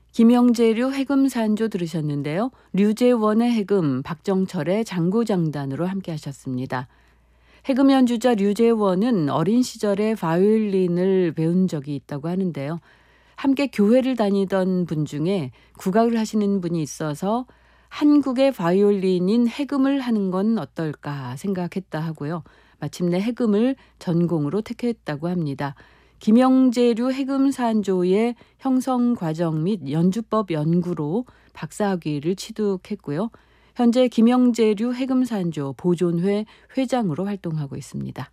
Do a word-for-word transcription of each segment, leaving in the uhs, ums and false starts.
김영재류 해금산조 들으셨는데요. 류재원의 해금, 박정철의 장구장단으로 함께 하셨습니다. 해금 연주자 류재원은 어린 시절에 바이올린을 배운 적이 있다고 하는데요. 함께 교회를 다니던 분 중에 국악을 하시는 분이 있어서 한국의 바이올린인 해금을 하는 건 어떨까 생각했다 하고요. 마침내 해금을 전공으로 택했다고 합니다. 김영재류 해금산조의 형성 과정 및 연주법 연구로 박사학위를 취득했고요. 현재 김영재류 해금산조 보존회 회장으로 활동하고 있습니다.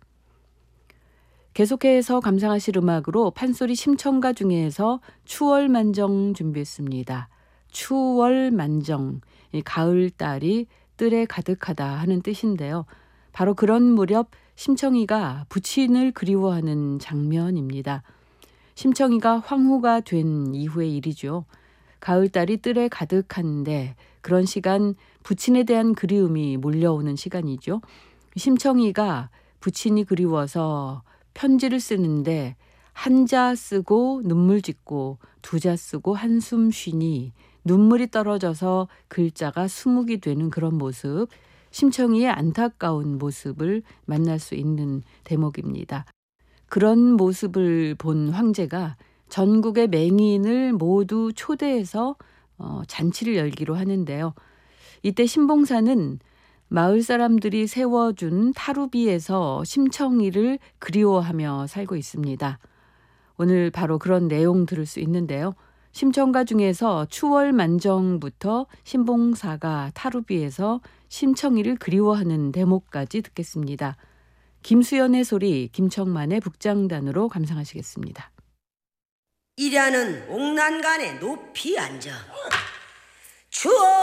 계속해서 감상하실 음악으로 판소리 심청가 중에서 추월만정 준비했습니다. 추월만정, 가을달이 뜰에 가득하다 하는 뜻인데요. 바로 그런 무렵 심청이가 부친을 그리워하는 장면입니다. 심청이가 황후가 된 이후의 일이죠. 가을달이 뜰에 가득한데 그런 시간 부친에 대한 그리움이 몰려오는 시간이죠. 심청이가 부친이 그리워서 편지를 쓰는데 한자 쓰고 눈물 짓고 두자 쓰고 한숨 쉬니 눈물이 떨어져서 글자가 수묵이 되는 그런 모습, 심청이의 안타까운 모습을 만날 수 있는 대목입니다. 그런 모습을 본 황제가 전국의 맹인을 모두 초대해서 어, 잔치를 열기로 하는데요. 이때 신봉사는 마을 사람들이 세워준 타루비에서 심청이를 그리워하며 살고 있습니다. 오늘 바로 그런 내용 들을 수 있는데요. 심청가 중에서 추월만정부터 신봉사가 타루비에서 심청이를 그리워하는 대목까지 듣겠습니다. 김수연의 소리, 김청만의 북장단으로 감상하시겠습니다. 이ля는 옥난간에 높이 앉아 추월